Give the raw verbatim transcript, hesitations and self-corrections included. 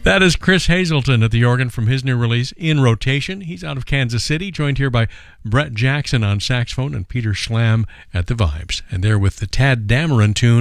That is Chris Hazelton at the organ from his new release, In Rotation. He's out of Kansas City, joined here by Brett Jackson on saxophone and Peter Schlam at the vibes. And they're with the Tad Dameron tune,